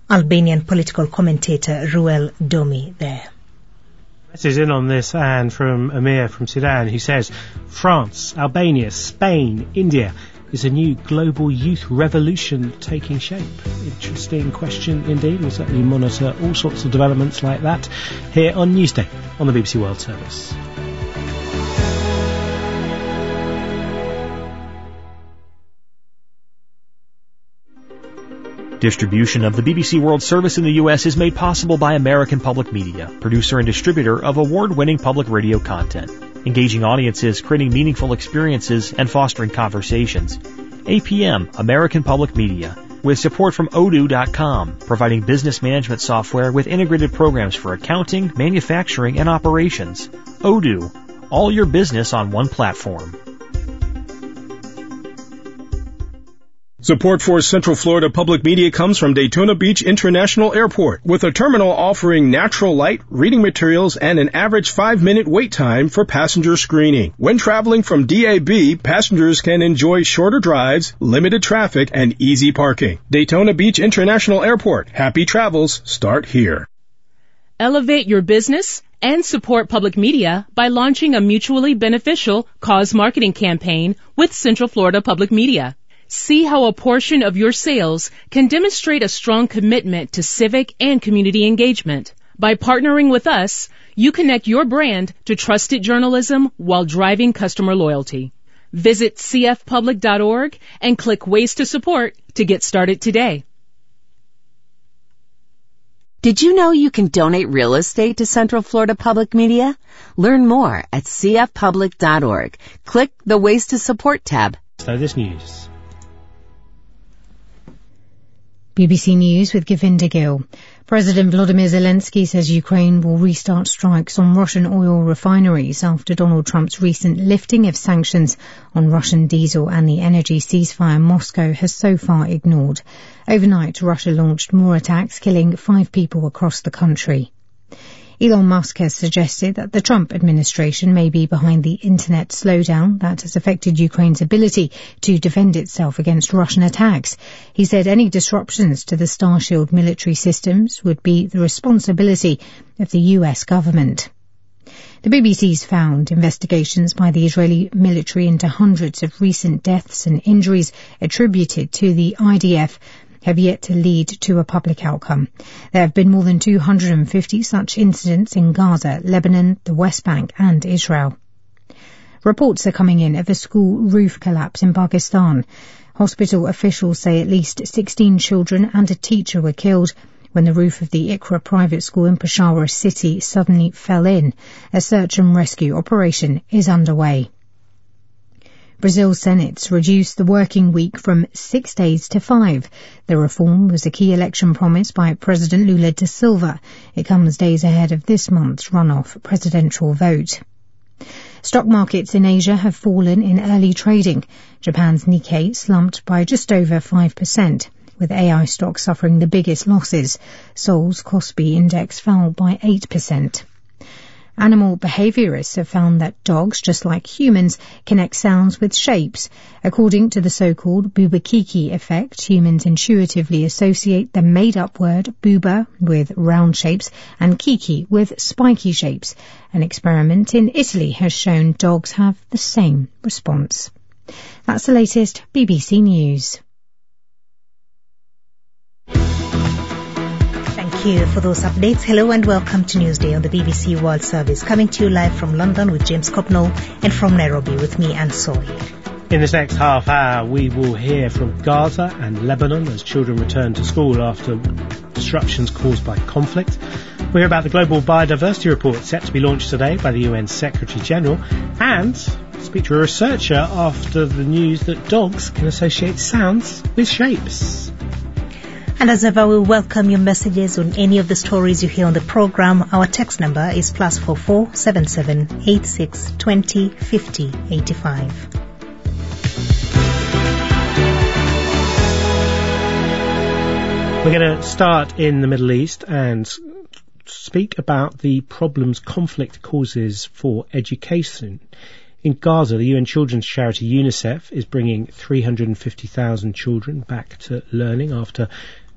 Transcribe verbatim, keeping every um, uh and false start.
Albanian political commentator Ruel Domi there. This is in on this, and from Amir from Sudan, who says France, Albania, Spain, India, is a new global youth revolution taking shape? Interesting question indeed. We'll certainly monitor all sorts of developments like that here on Newsday on the B B C World Service. Distribution of the B B C World Service in the U S is made possible by American Public Media, producer and distributor of award-winning public radio content, engaging audiences, creating meaningful experiences, and fostering conversations. A P M, American Public Media, with support from Odoo dot com, providing business management software with integrated programs for accounting, manufacturing, and operations. Odoo, all your business on one platform. Support for Central Florida Public Media comes from Daytona Beach International Airport, with a terminal offering natural light, reading materials, and an average five-minute wait time for passenger screening. When traveling from D A B, passengers can enjoy shorter drives, limited traffic, and easy parking. Daytona Beach International Airport. Happy travels start here. Elevate your business and support public media by launching a mutually beneficial cause marketing campaign with Central Florida Public Media. See how a portion of your sales can demonstrate a strong commitment to civic and community engagement. By partnering with us, you connect your brand to trusted journalism while driving customer loyalty. Visit c f public dot org and click Ways to Support to get started today. Did you know you can donate real estate to Central Florida Public Media? Learn more at c f public dot org. Click the Ways to Support tab. So this news. B B C News with Govinda Gill. President Volodymyr Zelensky says Ukraine will restart strikes on Russian oil refineries after Donald Trump's recent lifting of sanctions on Russian diesel and the energy ceasefire Moscow has so far ignored. Overnight, Russia launched more attacks, killing five people across the country. Elon Musk has suggested that the Trump administration may be behind the internet slowdown that has affected Ukraine's ability to defend itself against Russian attacks. He said any disruptions to the Starshield military systems would be the responsibility of the U S government. The B B C's found investigations by the Israeli military into hundreds of recent deaths and injuries attributed to the I D F have yet to lead to a public outcome. There have been more than two hundred fifty such incidents in Gaza, Lebanon, the West Bank and Israel. Reports are coming in of a school roof collapse in Pakistan. Hospital officials say at least sixteen children and a teacher were killed when the roof of the Iqra private school in Peshawar city suddenly fell in. A search and rescue operation is underway. Brazil's Senate's reduced the working week from six days to five. The reform was a key election promise by President Lula da Silva. It comes days ahead of this month's runoff presidential vote. Stock markets in Asia have fallen in early trading. Japan's Nikkei slumped by just over five percent, with A I stocks suffering the biggest losses. Seoul's Kospi index fell by eight percent. Animal behaviourists have found that dogs, just like humans, connect sounds with shapes. According to the so-called Bubakiki effect, humans intuitively associate the made-up word buba with round shapes and kiki with spiky shapes. An experiment in Italy has shown dogs have the same response. That's the latest B B C News. Thank you for those updates. Hello and welcome to Newsday on the B B C World Service, coming to you live from London with James Copnall and from Nairobi with me, Anne Soy. In this next half hour, we will hear from Gaza and Lebanon as children return to school after disruptions caused by conflict. We'll hear about the Global Biodiversity Report set to be launched today by the U N Secretary General, and speak to a researcher after the news that dogs can associate sounds with shapes. And as ever, we welcome your messages on any of the stories you hear on the program. Our text number is plus four four seven seven eight six twenty fifty eighty five. We're going to start in the Middle East and speak about the problems conflict causes for education. In Gaza, the U N children's charity UNICEF is bringing three hundred fifty thousand children back to learning after